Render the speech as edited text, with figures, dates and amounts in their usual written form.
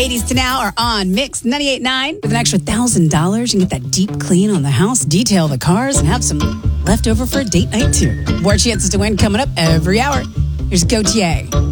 80s to now are on Mix 98.9. With an extra $1,000, you can get that deep clean on the house, detail the cars, and have some leftover for a date night, too. More chances to win coming up every hour. Here's Gautier.